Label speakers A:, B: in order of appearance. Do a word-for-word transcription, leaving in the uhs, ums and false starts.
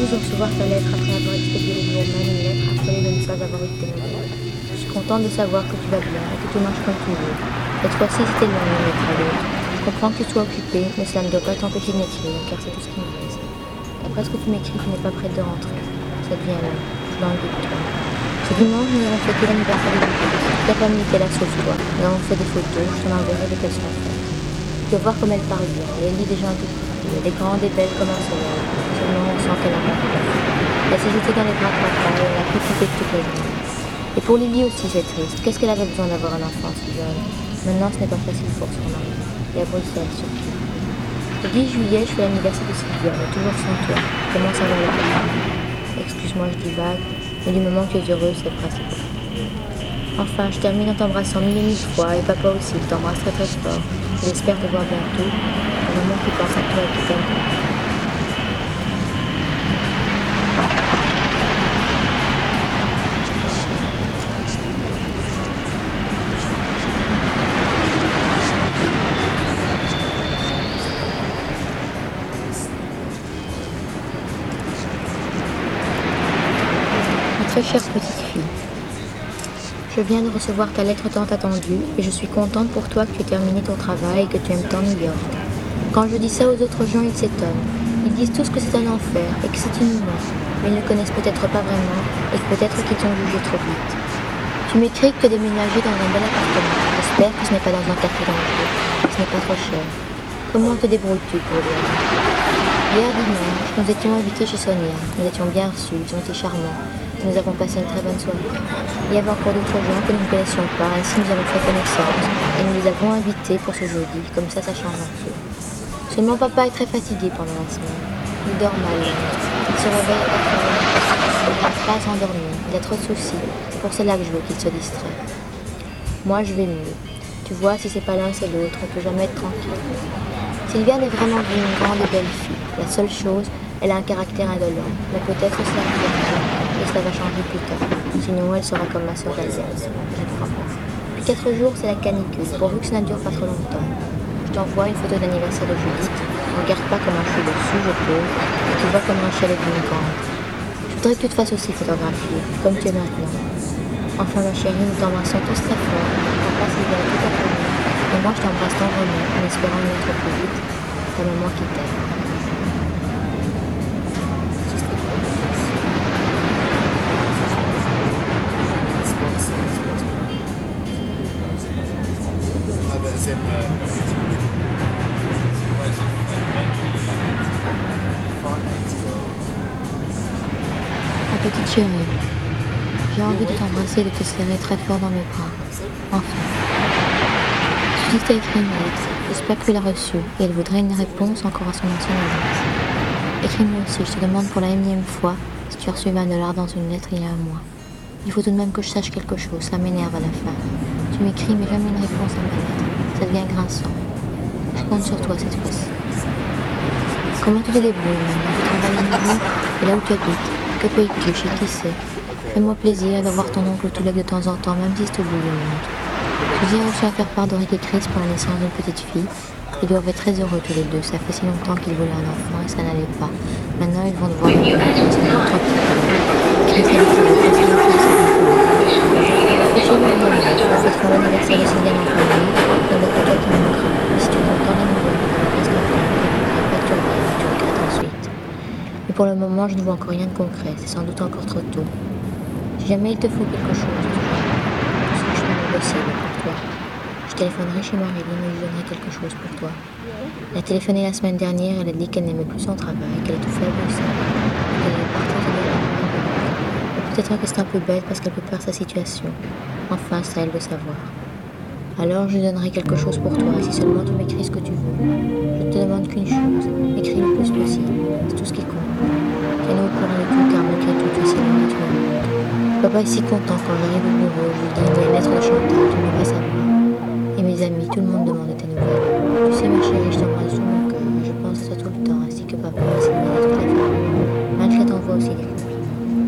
A: de recevoir ta lettre après avoir expédié le jour même une lettre affolée de ne pas avoir eu de tes nouvelles. Je suis contente de savoir que tu vas bien et que tu marches comme tu veux. Cette fois-ci, c'était loin d'une lettre à l'autre. Je comprends que tu sois occupé, mais cela ne doit pas t'empêcher de m'écrire, car c'est tout ce qui me reste. D'après ce que tu m'écris, tu n'es pas prête de rentrer. Ça devient long. Je m'en doute, toi. Ce dimanche, nous avons fêté l'anniversaire de Lucas. Toute la famille était là sauf toi. Nous avons fait des photos, je t'en enverrai dès qu'elles seront faites. Tu peux voir comme elle parle bien. Elle lit des gens tout petits. Elle est grande et belle comme un soleil. Seulement, on sent qu'elle n'a pas peur. Elle s'est jetée dans les bras de papa et elle a pris couper toute la journée. Et pour Lily aussi, c'est triste. Qu'est-ce qu'elle avait besoin d'avoir un enfant si jeune? Maintenant, ce n'est pas facile pour son mari. Et à Bruxelles, surtout. Le dix juillet, je fais l'anniversaire de Sylvia, mais toujours sans toi. Comment ça va le faire? Excuse-moi, je dis vague, mais du moment que tu es heureuse, c'est le principal. Enfin, je termine en t'embrassant mille et mille fois, et papa aussi, il t'embrasse très très fort. J'espère te voir bientôt, au moment qu'il pense à toi et qu'il t'aime. Ma très chère petite fille, je viens de recevoir ta lettre tant attendue et je suis contente pour toi que tu aies terminé ton travail et que tu aimes tant New York. Quand je dis ça aux autres gens, ils s'étonnent. Ils disent tous que c'est un enfer et que c'est inhumain, mais ils ne connaissent peut-être pas vraiment et que peut-être qu'ils t'ont jugé trop vite. Tu m'écris que tu as déménagé dans un bel appartement. J'espère que ce n'est pas dans un quartier dangereux, que ce n'est pas trop cher. Comment te débrouilles-tu pour dire? Hier dimanche, nous étions invités chez Sonia. Nous étions bien reçus, ils ont été charmants. Nous avons passé une très bonne soirée. Il y avait encore d'autres gens que nous ne connaissions pas, ainsi nous avons fait connaissance et nous les avons invités pour ce jeudi, comme ça ça change un peu. Seulement papa est très fatigué pendant la semaine. Il dort mal, il se réveille à quatre heures. Il n'arrive pas à s'endormir, il a trop de soucis, c'est pour cela que je veux qu'il se distrait. Moi je vais mieux. Tu vois, si c'est pas l'un c'est l'autre, on peut jamais être tranquille. Sylviane est vraiment une grande et belle fille. La seule chose, elle a un caractère indolent, mais peut-être cela et cela va changer plus tard. Sinon, elle sera comme ma soeur Alice. Je crois pas. Depuis quatre jours, c'est la canicule, pourvu que ça ne dure pas trop longtemps. Je t'envoie une photo d'anniversaire de Judith. Regarde pas comment je suis dessus, je peux. Et tu vois comment Rachel est une grande. Je voudrais que tu te fasses aussi photographier, comme tu es maintenant. Enfin, ma chérie, nous t'embrassons tous très fort. Papa, Sylviane, tout à fait. Et moi, je t'embrasse tendrement, en espérant y être plus vite. Ta maman qui t'aime. Ma petite chérie, j'ai envie de t'embrasser et de te serrer très fort dans mes bras. Enfin. Judith t'a écrit une lettre. J'espère que tu l'as reçue et elle voudrait une réponse encore à son ancienne adresse. Écris-moi aussi, je te demande pour la énième fois si tu as reçu vingt dollars dans une lettre il y a un mois. Il faut tout de même que je sache quelque chose, ça m'énerve à la fin. Tu m'écris mais jamais une réponse à ma lettre. Ça devient grinçant. Je compte sur toi cette fois-ci. Comment tu te débrouilles maintenant? Tu travailles à nouveau et là où tu habites? Que payes-tu? Chez qui c'est? Fais-moi plaisir d'avoir ton oncle Touleg de temps en temps, même si c'est au bout du monde. Je viens aussi à faire part d'Henri et Chris pour la naissance d'une petite fille. Ils doivent être très heureux tous les deux. Ça fait si longtemps qu'ils voulaient un enfant et ça n'allait pas. Maintenant, ils vont devoir le faire. C'est pour toi qui Chris a dit qu'il a passé une fille à sa fille. On fêtera l'anniversaire de Sylviane en famille. Et le côté qui me manquera. Et si tu comptes dans les nouvelles, reste en paix. Pas que tu regrettes, tu regrettes ensuite. Mais pour le moment, je ne vois encore rien de concret. C'est sans doute encore trop tôt. Si jamais il te faut quelque chose, ce que je fais mon possible pour toi. Je téléphonerai chez Marilyn et je lui donnerai quelque chose pour toi. Elle a téléphoné la semaine dernière, elle a dit qu'elle n'aimait plus son travail, qu'elle a tout fait à Bruxelles, qu'elle allait partir de là. Peut-être que c'est un peu bête parce qu'elle peut perdre sa situation. Enfin, c'est à elle de savoir. Alors je lui donnerai quelque chose pour toi, si seulement tu m'écris ce que tu veux. Je ne te demande qu'une chose, écris le plus possible, c'est tout ce qui compte. Tiens-nous au courant de tout, car malgré tout, tu es si loin et tu m'aimes. Papa est si content quand j'arrive au bureau, je lui dis il y a une lettre de Chantal, tu ne veux pas savoir. Et mes amis, tout le monde demande de tes nouvelles. Tu sais ma chérie, je t'embrasse tout mon cœur, je pense à toi tout le temps, ainsi que papa, ainsi que toute la famille. Malgré t'envoie aussi des